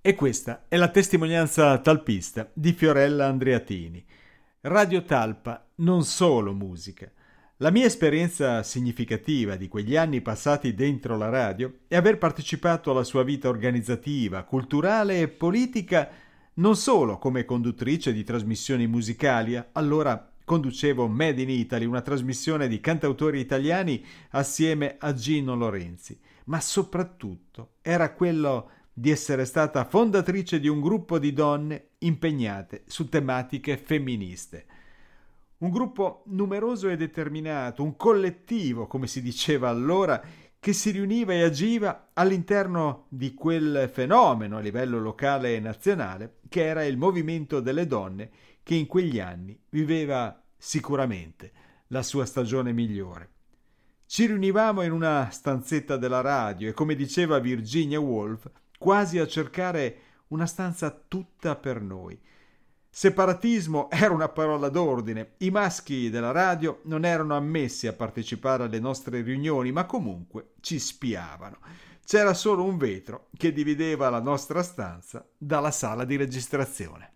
E questa è la testimonianza talpista di Fiorella Andreatini. Radio Talpa, non solo musica. La mia esperienza significativa di quegli anni passati dentro la radio è aver partecipato alla sua vita organizzativa, culturale e politica non solo come conduttrice di trasmissioni musicali, allora conducevo Made in Italy, una trasmissione di cantautori italiani assieme a Gino Lorenzi, ma soprattutto era quello di essere stata fondatrice di un gruppo di donne impegnate su tematiche femministe. Un gruppo numeroso e determinato, un collettivo, come si diceva allora, che si riuniva e agiva all'interno di quel fenomeno a livello locale e nazionale che era il movimento delle donne che in quegli anni viveva sicuramente la sua stagione migliore. Ci riunivamo in una stanzetta della radio e, come diceva Virginia Woolf, quasi a cercare una stanza tutta per noi. Separatismo era una parola d'ordine. I maschi della radio non erano ammessi a partecipare alle nostre riunioni, ma comunque ci spiavano. C'era solo un vetro che divideva la nostra stanza dalla sala di registrazione.